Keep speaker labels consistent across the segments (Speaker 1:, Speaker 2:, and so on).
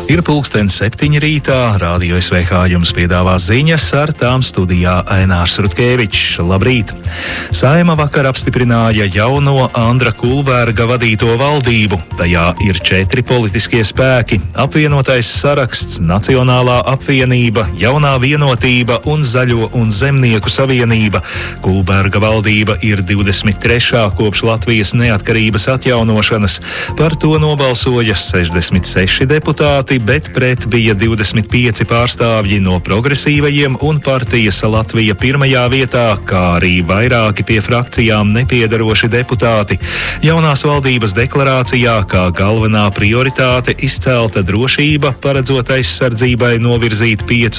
Speaker 1: Ir 7:00 rītā, Radio SVH jums piedāvā ziņas, ar tām studijā Ainārs Rutkevičs. Labrīt! Saeima vakar apstiprināja jauno Andra Kulberga vadīto valdību. Tajā ir 4 politiskie spēki - apvienotais saraksts, Nacionālā apvienība, Jaunā vienotība un Zaļo un Zemnieku savienība. Kulberga valdība ir 23. kopš Latvijas neatkarības atjaunošanas. Par to nobalsoja 66 deputāti, bet pret bija 25 pārstāvji no progresīvajiem un partijas Latvija pirmajā vietā, kā arī vairāki pie frakcijām nepiedaroši deputāti. Jaunās valdības deklarācijā kā galvenā prioritāte izcelta drošība, paredzot aizsardzībai novirzīt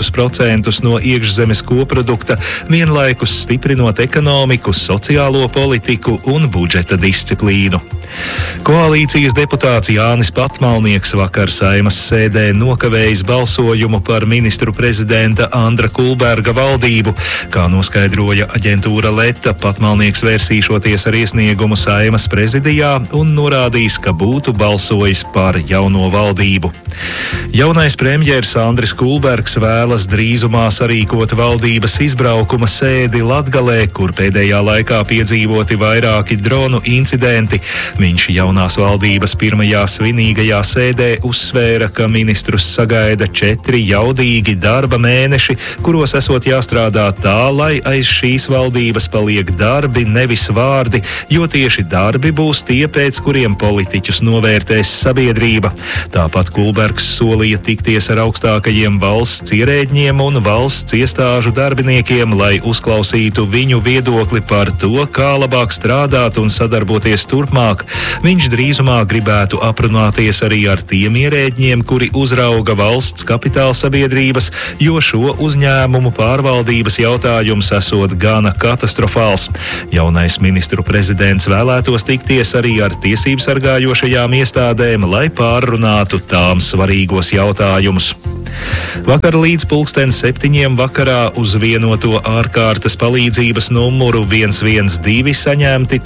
Speaker 1: 5% no iekšzemes koprodukta, vienlaikus stiprinot ekonomiku, sociālo politiku un budžeta disciplīnu. Koalīcijas deputāts Jānis Patmalnieks vakar Saeimas sēdē nokavējis balsojumu par ministru prezidenta Andra Kulberga valdību. Kā noskaidroja aģentūra Leta, Patmalnieks vērsīšoties ar iesniegumu Saeimas prezidijā un norādījis, ka būtu balsojis par jauno valdību. Jaunais premjers Andris Kulbergs vēlas drīzumā sarīkot valdības izbraukuma sēdi Latgalē, kur pēdējā laikā piedzīvoti vairāki dronu incidenti. Viņš jaunās valdības pirmajā svinīgajā sēdē uzsvēra, ka ministrus sagaida 4 jaudīgi darba mēneši, kuros esot jāstrādā tā, lai aiz šīs valdības paliek darbi, nevis vārdi, jo tieši darbi būs tie, pēc kuriem politiķus novērtēs sabiedrība. Tāpat Kulbergs solīja tikties ar augstākajiem valsts ierēdņiem un valsts iestāžu darbiniekiem, lai uzklausītu viņu viedokli par to, kā labāk strādāt un sadarboties turpmāk. Viņš drīzumā gribētu aprunāties arī ar tiem ierēdņiem, kuri uzrauga valsts kapitāla sabiedrības, jo šo uzņēmumu pārvaldības jautājums esot gana katastrofāls. Jaunais ministru prezidents vēlētos tikties arī ar tiesību sargājošajām iestādēm, lai pārrunātu tām svarīgos jautājumus. Vakar līdz 7:00 vakarā uz vienoto ārkārtas palīdzības numuru 112 saņemti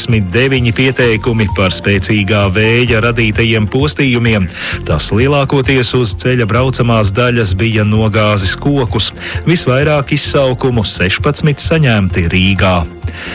Speaker 1: 39 pieteikumi par spēcīgā vēja radītajiem postījumiem. Tas lielākoties uz ceļa braucamās daļas bija nogāzis kokus. Visvairāk izsaukumu 16 saņemti Rīgā.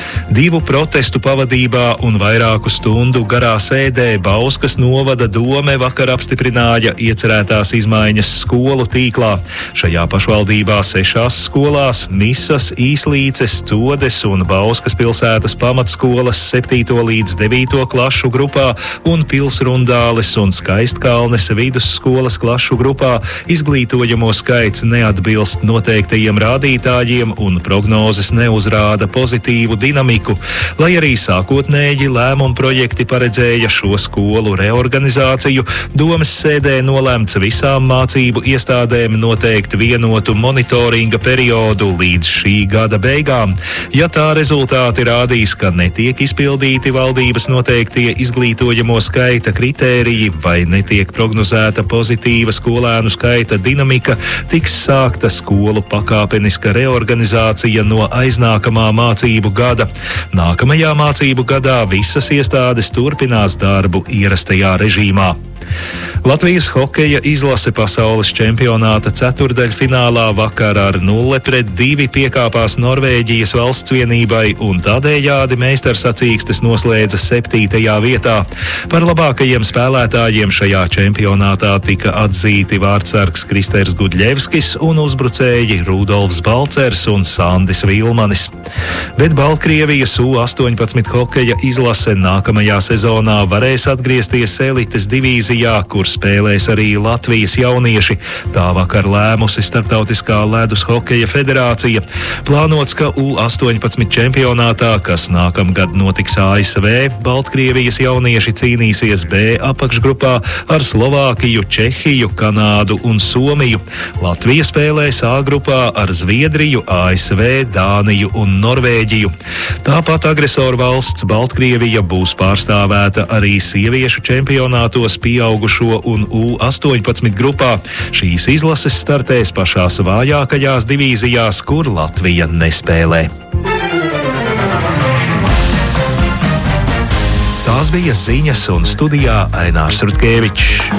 Speaker 1: 2 protestu pavadībā un vairāku stundu garā sēdē Bauskas novada dome vakar apstiprināja iecerētās izmaiņas skolu tīklā. Šajā pašvaldībā 6 skolās - Misas, Īslīces, Codes un Bauskas pilsētas pamatskolas 7. līdz 9. klašu grupā un Pilsrundāles un Skaistkalnes vidusskolas klašu grupā izglītojamo skaits neatbilst noteiktajiem rādītājiem un prognozes neuzrāda pozitīvu dinamiku, lai arī sākotnēji lēmumu projekti paredzēja šo skolu reorganizāciju. Domes sēdē nolēmts visām mācību iestādēm noteikt vienotu monitoringa periodu līdz šī gada beigām. Ja tā rezultāti rādīs, ka netiek izpildīti valdības noteiktie izglītojamo skaita kritēriji vai netiek prognozēta pozitīva skolēnu skaita dinamika, tiks sākta skolu pakāpeniska reorganizācija no aiznākamā mācību gada. Nākamajā mācību gadā visas iestādes turpinās darbu ierastajā režīmā. Latvijas hokeja izlase pasaules čempionāta ceturdaļfinālā vakar ar 0-2 piekāpās Norvēģijas valsts vienībai un tādējādi meistarsacīkstes noslēdza 7. vietā. Par labākajiem spēlētājiem šajā čempionātā tika atzīti vārdsargs Kristers Gudļevskis un uzbrucēji Rudolfs Balcers un Sandis Vilmanis. Bet Baltkrievijas U-18 hokeja izlase nākamajā sezonā varēs atgriezties elites divīzijā, kur spēlēs arī Latvijas jaunieši. Tā vakar lēmusi Starptautiskā ledus hokeja federācija. Plānots, ka U-18 čempionātā, kas nākamgad notiks ASV, Baltkrievijas jaunieši cīnīsies B apakšgrupā ar Slovākiju, Čehiju, Kanādu un Somiju. Latvija spēlēs A grupā ar Zviedriju, ASV, Dāniju un Norvēģiju. Tāpat agresoru valsts Baltkrievija būs pārstāvēta arī sieviešu čempionātos pieaugušo un U-18 grupā. Šīs izlases startēs pašās vājākajās divīzijās, kur Latvija nespēlē. Tās bija ziņas un studijā Ainārs Rutkevičs.